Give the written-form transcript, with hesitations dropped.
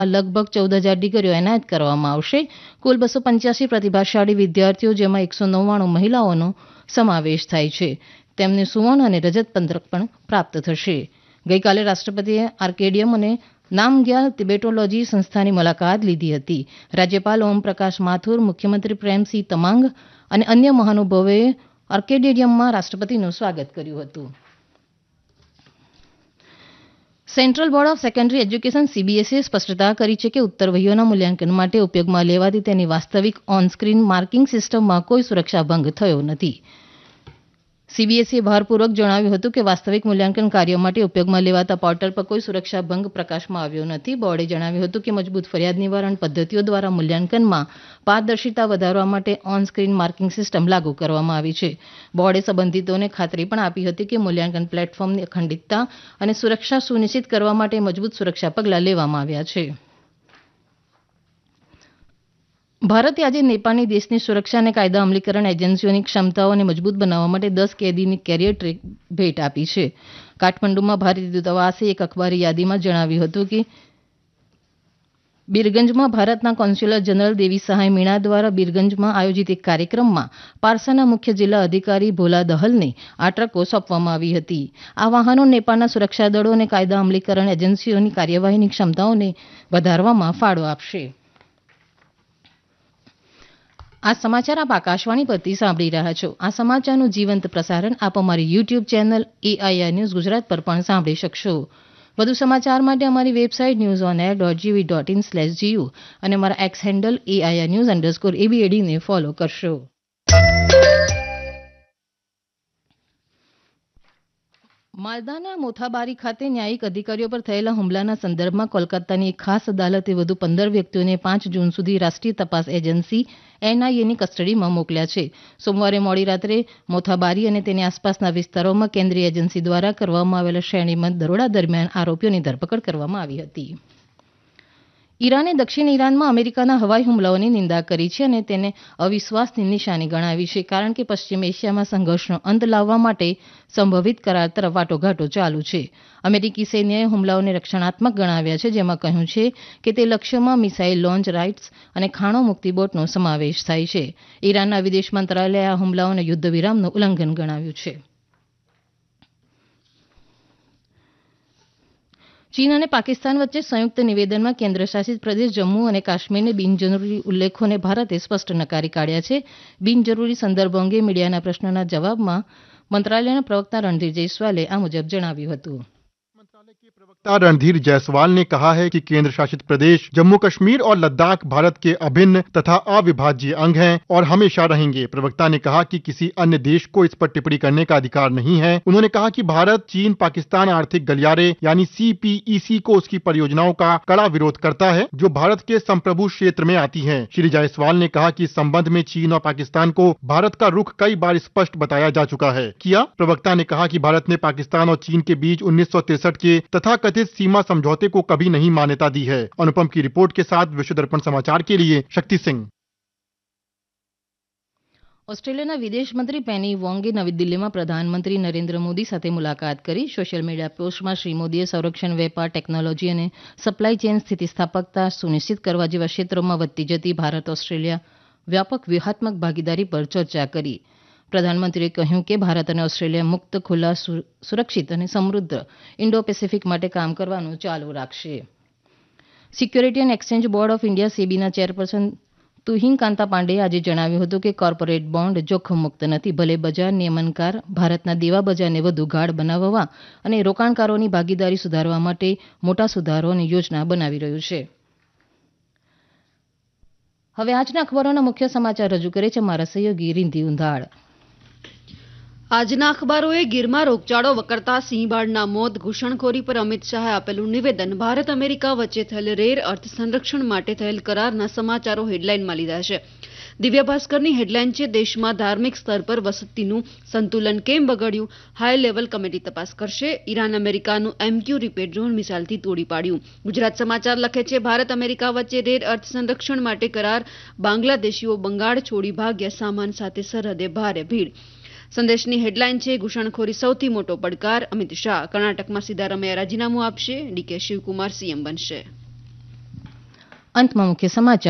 લગભગ 14,000 ડિગ્રીઓ એનાયત કરવામાં આવશે. કુલ 285 પ્રતિભાશાળી વિદ્યાર્થીઓ, જેમાં 199 મહિલાઓનો સમાવેશ થાય છે. તેમને સુવર્ણ અને રજત પદક પણ પ્રાપ્ત થશે. ગઈકાલે રાષ્ટ્રપતિએ આર્કેડિયમ અને નામગ્યાલ તિબેટોલોજી સંસ્થાની મુલાકાત લીધી હતી. રાજ્યપાલ ઓમ પ્રકાશ માથુર, મુખ્યમંત્રી પ્રેમસિંહ તમાંગ અને અન્ય મહાનુભાવોએ આર્કેડિયમમાં રાષ્ટ્રપતિનું સ્વાગત કર્યું હતું. Central board of secondary education સીબીએસઈએ સ્પષ્ટતા કરી છે કે ઉત્તરવહીઓના મૂલ્યાંકન માટે ઉપયોગમાં લેવાતી તેની વાસ્તવિક ઓન સ્ક્રીન માર્કિંગ સિસ્ટમમાં કોઈ સુરક્ષા ભંગ થયો નથી. સીબીએસઈએ ભારપૂર્વક જણાવ્યું હતું કે વાસ્તવિક મૂલ્યાંકન કાર્યો માટે ઉપયોગમાં લેવાતા પોર્ટલ પર કોઈ સુરક્ષા ભંગ પ્રકાશમાં આવ્યો નથી. બોર્ડે જણાવ્યું હતું કે મજબૂત ફરિયાદ નિવારણ પદ્ધતિઓ દ્વારા મૂલ્યાંકનમાં પારદર્શિતા વધારવા માટે ઓન સ્ક્રીન માર્કિંગ સિસ્ટમ લાગુ કરવામાં આવી છે. બોર્ડે સંબંધિતોને ખાતરી પણ આપી હતી કે મૂલ્યાંકન પ્લેટફોર્મની અખંડિતતા અને સુરક્ષા સુનિશ્ચિત કરવા માટે મજબૂત સુરક્ષા પગલાં લેવામાં આવ્યા છે. ભારતે આજે નેપાળની દેશની સુરક્ષા અને કાયદા અમલીકરણ એજન્સીઓની ક્ષમતાઓને મજબૂત બનાવવા માટે 10 કેદીની કેરિયર ટ્રેક ભેટ આપી છે. કાઠમંડુમાં ભારતીય દૂતાવાસે એક અખબારી યાદીમાં જણાવ્યું હતું કે બીરગંજમાં ભારતના કોન્સ્યુલર જનરલ દેવી સહાય મીણા દ્વારા બીરગંજમાં આયોજિત એક કાર્યક્રમમાં પારસાના મુખ્ય જિલ્લા અધિકારી ભોલા દહલને આ ટ્રકો સોંપવામાં આવી હતી. આ વાહનો નેપાળના સુરક્ષા દળો અને કાયદા અમલીકરણ એજન્સીઓની કાર્યવાહીની ક્ષમતાઓને વધારવામાં ફાળો આપશે. આ સમાચાર આપ આકાશવાણી પરથી સાંભળી રહ્યા છો. આ સમાચારનું જીવંત પ્રસારણ આપ અમારી YouTube channel AIR news Gujarat પર પણ સાંભળી શકશો. વધુ સમાચાર માટે અમારી વેબસાઇટ newsonair.gov.in/gu અને અમારા એક્સ હેન્ડલ AIRnews_ABAD ને ફોલો કરશો. માલદાના મોથાબારી ખાતે ન્યાયિક અધિકારીઓ પર થયેલા હુમલાના સંદર્ભમાં કોલકાતાની એક ખાસ અદાલતે વધુ 15 વ્યક્તિઓને 5 જૂન સુધી રાષ્ટ્રીય તપાસ એજન્સી NIAની કસ્ટડીમાં મોકલ્યા છે. સોમવારે મોડી રાત્રે મોથાબારી અને તેની આસપાસના વિસ્તારોમાં કેન્દ્રીય એજન્સી દ્વારા કરવામાં આવેલા શ્રેણીબદ્ધ દરોડા દરમિયાન આરોપીઓની ધરપકડ કરવામાં આવી હતી. ઈરાને દક્ષિણ ઈરાનમાં અમેરિકાના હવાઈ હુમલાઓની નિંદા કરી છે અને તેને અવિશ્વાસની નિશાની ગણાવી છે, કારણ કે પશ્ચિમ એશિયામાં સંઘર્ષનો અંત લાવવા માટે સંભવિત કરાર તરફ વાટાઘાટો ચાલુ છે. અમેરિકી સૈન્યએ હુમલાઓને રક્ષણાત્મક ગણાવ્યા છે, જેમાં કહ્યું છે કે તે લક્ષ્યોમાં મિસાઇલ લોન્ચ રાઇટ્સ અને ખાણો મુકતી બોટનો સમાવેશ થાય છે. ઈરાનના વિદેશ મંત્રાલયે આ હુમલાઓને યુદ્ધ વિરામનું ઉલ્લંઘન ગણાવ્યું છે. ચીન અને પાકિસ્તાન વચ્ચે સંયુક્ત નિવેદનમાં કેન્દ્રશાસિત પ્રદેશ જમ્મુ અને કાશ્મીરના બિનજરૂરી ઉલ્લેખોને ભારતે સ્પષ્ટ નકારી કાઢ્યા છે. બિનજરૂરી સંદર્ભો અંગે મીડિયાના પ્રશ્નના જવાબમાં મંત્રાલયના પ્રવક્તા રણધીર જયસ્વાલે આ મુજબ જણાવ્યું હતું. प्रवक्ता रणधीर जायसवाल ने कहा है कि केंद्र शासित प्रदेश जम्मू कश्मीर और लद्दाख भारत के अभिन्न तथा अविभाज्य अंग हैं और हमेशा रहेंगे. प्रवक्ता ने कहा कि किसी अन्य देश को इस पर टिप्पणी करने का अधिकार नहीं है. उन्होंने कहा कि भारत चीन पाकिस्तान आर्थिक गलियारे यानी CPEC को उसकी परियोजनाओं का कड़ा विरोध करता है जो भारत के संप्रभु क्षेत्र में आती हैं. श्री जायसवाल ने कहा कि इस संबंध में चीन और पाकिस्तान को भारत का रुख कई बार स्पष्ट बताया जा चुका है. प्रवक्ता ने कहा कि भारत ने पाकिस्तान और चीन के बीच 1963 के तथा कथित सीमा समझौते को कभी नहीं मान्यता दी है. अनुपम की रिपोर्ट के साथ विश्व दर्पण समाचार के लिए शक्ति सिंह. ઓસ્ટ્રેલિયાના વિદેશ મંત્રી પેની વોંગે નવી દિલ્હીમાં પ્રધાનમંત્રી નરેન્દ્ર મોદી સાથે મુલાકાત કરી. સોશિયલ મીડિયા પોસ્ટમાં શ્રી મોદીએ સંરક્ષણ, વેપાર, ટેકનોલોજી અને સપ્લાય ચેઇન સ્થિતિસ્થાપકતા સુનિશ્ચિત કરવા જેવા ક્ષેત્રોમાં વધતી જતી ભારત ઓસ્ટ્રેલિયા વ્યાપક વ્યૂહાત્મક ભાગીદારી પર ચર્ચા કરી. પ્રધાનમંત્રીએ કહ્યું કે ભારત અને ઓસ્ટ્રેલિયા મુક્ત, ખુલ્લા, સુરક્ષિત અને સમૃદ્ધ ઇન્ડો પેસિફિક માટે કામ કરવાનું ચાલુ રાખશે. Security and exchange board of India સેબીના chairperson Tuhin Kanta પાંડેએ આજે જણાવ્યું હતું કે કોર્પોરેટ બોન્ડ જોખમ મુક્ત નથી, ભલે બજાર નિયમનકાર ભારતના દેવા બજારને વધુ ગાઢ બનાવવા અને રોકાણકારોની ભાગીદારી સુધારવા માટે મોટા સુધારાઓની યોજના બનાવી રહ્યું છે. હવે આજના અખબારોના મુખ્ય સમાચાર રજૂ કરે છે મારા સહયોગી રિંધી ઉંધાડ. આજના અખબારોએ ગીરમાં રોગચાળો વકરતા સિંહબાળના મોત, ઘૂસણખોરી પર અમિત શાહે આપેલું નિવેદન, ભારત અમેરિકા વચ્ચે થયેલ રેર અર્થ સંરક્ષણ માટે થયેલ કરારના સમાચારો હેડલાઇનમાં લીધા છે. દિવ્ય ભાસ્કરની હેડલાઇન છે, દેશમાં ધાર્મિક સ્તર પર વસતીનું સંતુલન કેમ બગડ્યું, હાઈ લેવલ કમિટી તપાસ કરશે. ઈરાન અમેરિકાનું MQ રિપેર ડ્રોન મિસાઇલથી તોડી પાડ્યું. ગુજરાત સમાચાર લખે છે, ભારત અમેરિકા વચ્ચે રેર અર્થ સંરક્ષણ માટે કરાર, બાંગ્લાદેશીઓ બંગાળ છોડી ભાગ્યા, સામાન સાથે સરહદે ભારે ભીડ. સંદેશની હેડલાઇન છે, ઘૂસણખોરી સૌથી મોટો પડકાર, અમિત શાહ. કર્ણાટકમાં સિદ્ધારામૈયા રાજીનામું આપશે, DK શિવકુમાર CM બનશે. અંતમાં મુખ્ય સમાચાર